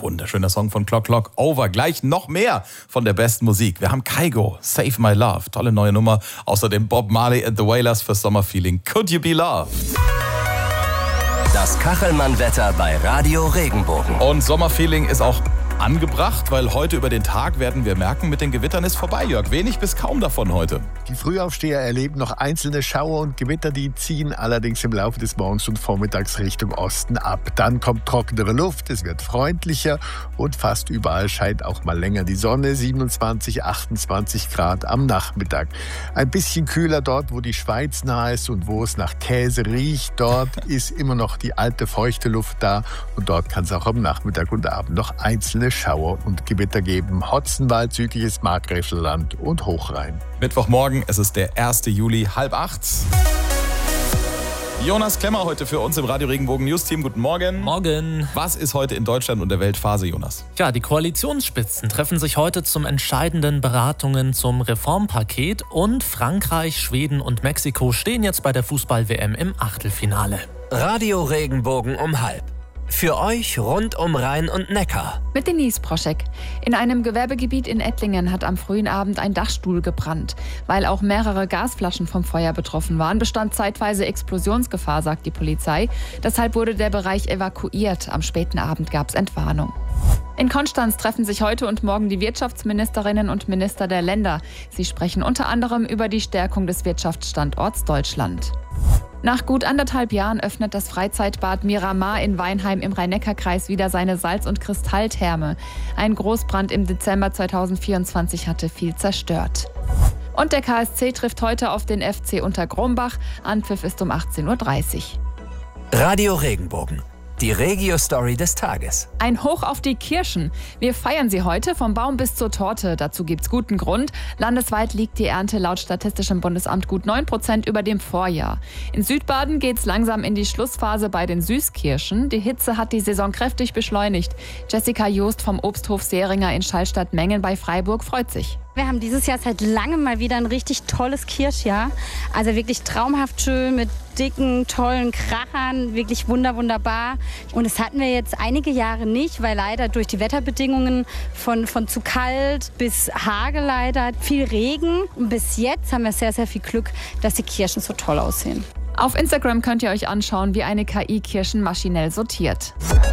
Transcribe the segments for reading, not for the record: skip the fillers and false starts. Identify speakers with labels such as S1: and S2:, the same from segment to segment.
S1: Wunderschöner Song von Clock Clock Over. Gleich noch mehr von der besten Musik. Wir haben Kygo, Save My Love. Tolle neue Nummer. Außerdem Bob Marley and the Wailers für Sommerfeeling. Could You Be Loved?
S2: Das Kachelmann-Wetter bei Radio Regenbogen.
S1: Und Sommerfeeling ist auch angebracht, weil heute über den Tag werden wir merken, mit den Gewittern ist vorbei, Jörg. Wenig bis kaum davon heute.
S3: Die Frühaufsteher erleben noch einzelne Schauer und Gewitter, die ziehen allerdings im Laufe des Morgens und Vormittags Richtung Osten ab. Dann kommt trockenere Luft, es wird freundlicher und fast überall scheint auch mal länger die Sonne. 27, 28 Grad am Nachmittag. Ein bisschen kühler dort, wo die Schweiz nahe ist und wo es nach Käse riecht. Dort ist immer noch die alte feuchte Luft da und dort kann es auch am Nachmittag und Abend noch einzelne Schauer und Gewitter geben. Hotzenwald, südliches Markgräflerland und Hochrhein.
S1: Mittwochmorgen, es ist der 1. Juli, 7:30. Jonas Klemmer heute für uns im Radio Regenbogen News Team. Guten Morgen.
S4: Morgen.
S1: Was ist heute in Deutschland und der Welt Phase, Jonas?
S4: Ja, die Koalitionsspitzen treffen sich heute zum entscheidenden Beratungen zum Reformpaket und Frankreich, Schweden und Mexiko stehen jetzt bei der Fußball-WM im Achtelfinale.
S2: Radio Regenbogen um 12:30. Für euch rund um Rhein und Neckar.
S5: Mit Denise Proschek. In einem Gewerbegebiet in Ettlingen hat am frühen Abend ein Dachstuhl gebrannt. Weil auch mehrere Gasflaschen vom Feuer betroffen waren, bestand zeitweise Explosionsgefahr, sagt die Polizei. Deshalb wurde der Bereich evakuiert. Am späten Abend gab es Entwarnung. In Konstanz treffen sich heute und morgen die Wirtschaftsministerinnen und Minister der Länder. Sie sprechen unter anderem über die Stärkung des Wirtschaftsstandorts Deutschland. Nach gut 1,5 Jahren öffnet das Freizeitbad Miramar in Weinheim im Rhein-Neckar-Kreis wieder seine Salz- und Kristalltherme. Ein Großbrand im Dezember 2024 hatte viel zerstört. Und der KSC trifft heute auf den FC Untergrombach. Anpfiff ist um 18:30 Uhr.
S2: Radio Regenbogen. Die Regio-Story des Tages.
S5: Ein Hoch auf die Kirschen. Wir feiern sie heute vom Baum bis zur Torte. Dazu gibt's guten Grund. Landesweit liegt die Ernte laut Statistischem Bundesamt gut 9% über dem Vorjahr. In Südbaden geht's langsam in die Schlussphase bei den Süßkirschen. Die Hitze hat die Saison kräftig beschleunigt. Jessica Joost vom Obsthof Seringer in Schallstatt-Mengen bei Freiburg freut sich.
S6: Wir haben dieses Jahr seit langem mal wieder ein richtig tolles Kirschjahr. Also wirklich traumhaft schön mit dicken, tollen Krachern, wirklich wunderbar. Und das hatten wir jetzt einige Jahre nicht, weil leider durch die Wetterbedingungen von zu kalt bis Hagel leider, viel Regen. Und bis jetzt haben wir sehr, sehr viel Glück, dass die Kirschen so toll aussehen.
S5: Auf Instagram könnt ihr euch anschauen, wie eine KI Kirschen maschinell sortiert.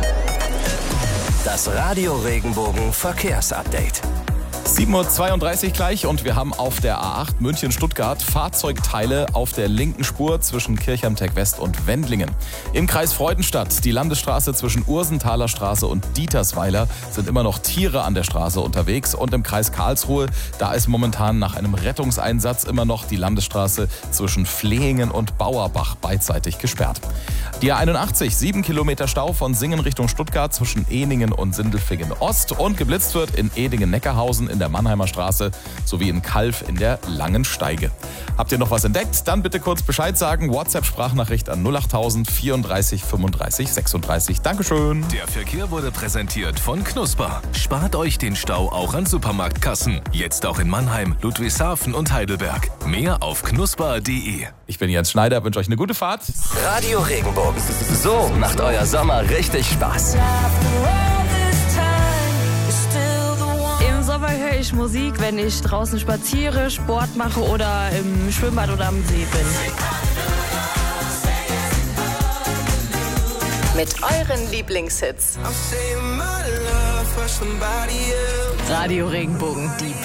S2: Das Radio Regenbogen Verkehrsupdate.
S1: 7:32 Uhr gleich und wir haben auf der A8 München-Stuttgart Fahrzeugteile auf der linken Spur zwischen Kirchheim-Tech-West und Wendlingen. Im Kreis Freudenstadt, die Landesstraße zwischen Ursenthaler Straße und Dietersweiler, sind immer noch Tiere an der Straße unterwegs. Und im Kreis Karlsruhe, da ist momentan nach einem Rettungseinsatz immer noch die Landesstraße zwischen Flehingen und Bauerbach beidseitig gesperrt. Die A81, 7 Kilometer Stau von Singen Richtung Stuttgart zwischen Ehningen und Sindelfingen Ost und geblitzt wird in Edingen-Neckarhausen in der Mannheimer Straße sowie in Kalf in der Langen Steige. Habt ihr noch was entdeckt? Dann bitte kurz Bescheid sagen. WhatsApp-Sprachnachricht an 08000 34 35 36. Dankeschön.
S7: Der Verkehr wurde präsentiert von Knusper. Spart euch den Stau auch an Supermarktkassen. Jetzt auch in Mannheim, Ludwigshafen und Heidelberg. Mehr auf knusper.de.
S1: Ich bin Jens Schneider, wünsche euch eine gute Fahrt.
S2: Radio Regenbogen. So macht euer Sommer richtig Spaß.
S8: Im Sommer höre ich Musik, wenn ich draußen spaziere, Sport mache oder im Schwimmbad oder am See bin.
S9: Mit euren Lieblingshits.
S8: Radio Regenbogen, die